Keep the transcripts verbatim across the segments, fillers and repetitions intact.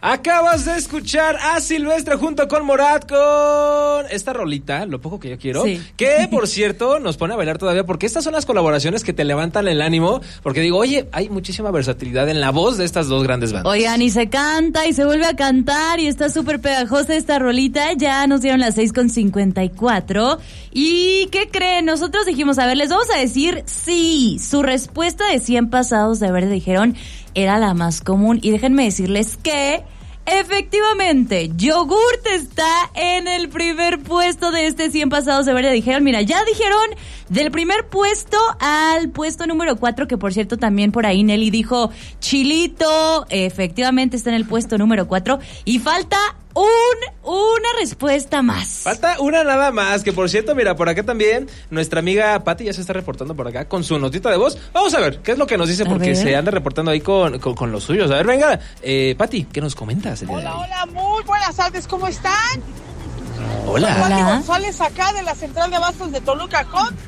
Acabas de escuchar a Silvestre junto con Morat con esta rolita, Lo Poco Que Yo Quiero, sí. Que por cierto nos pone a bailar todavía, porque estas son las colaboraciones que te levantan el ánimo, porque digo, oye, hay muchísima versatilidad en la voz de estas dos grandes bandas. Oigan, y se canta y se vuelve a cantar y está súper pegajosa esta rolita. Ya nos dieron las seis con cincuenta y cuatro. ¿Y qué creen? Nosotros dijimos, a ver, les vamos a decir sí. Su respuesta de cien pasados de verde dijeron era la más común. Y déjenme decirles que efectivamente, yogurt está en el primer puesto de este cien pasados de verde. Dijeron, mira, ya dijeron del primer puesto al puesto número cuatro, que por cierto también por ahí Nelly dijo chilito, efectivamente está en el puesto número cuatro. Y falta un, una respuesta más. Falta una nada más, que por cierto, mira, por acá también nuestra amiga Pati ya se está reportando por acá con su notita de voz. Vamos a ver qué es lo que nos dice, porque se anda reportando ahí con, con, con los suyos. A ver, venga, eh, Pati, ¿qué nos comentas? El día hola, de hoy? Hola, muy buenas tardes, ¿cómo están? Hola. Soy Pati Hola. González acá de la Central de Abastos de Toluca con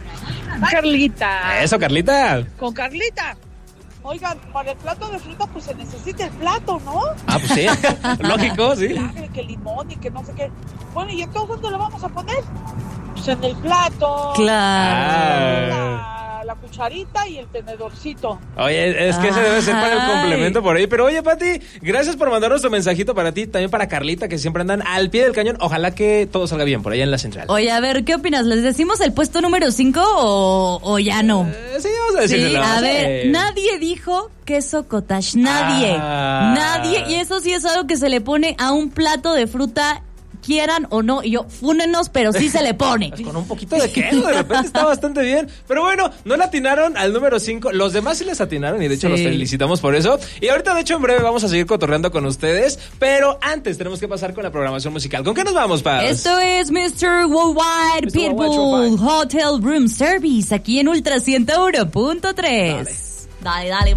Carlita. Eso, Carlita. Con Carlita. Oigan, para el plato de fruta pues se necesita el plato, ¿no? Ah, pues sí, lógico, sí. Vinagre, que limón y que no sé qué. Bueno, ¿y entonces dónde lo vamos a poner? Pues en el plato. Claro. La, la cucharita y el tenedorcito. Oye, es que ese debe ser para el complemento por ahí. Pero oye, Pati, gracias por mandarnos tu mensajito para ti, también para Carlita, que siempre andan al pie del cañón. Ojalá que todo salga bien por allá en la central. Oye, a ver, ¿qué opinas? ¿Les decimos el puesto número cinco o, o ya no? Eh, sí, vamos a decirlo. Sí, a sí. ver, nadie dijo queso cottage, nadie, Ah. nadie, y eso sí es algo que se le pone a un plato de fruta, quieran o no, y yo, fúnenos, pero sí se le pone. Con un poquito de queso, de repente está bastante bien. Pero bueno, no le atinaron al número cinco. Los demás sí les atinaron y de hecho Sí. los felicitamos por eso. Y ahorita, de hecho, en breve vamos a seguir cotorreando con ustedes. Pero antes tenemos que pasar con la programación musical. ¿Con qué nos vamos, Paz? Esto es mister Worldwide mister Pitbull Worldwide Hotel Room Service aquí en Ultra ciento uno punto tres. Dale, dale.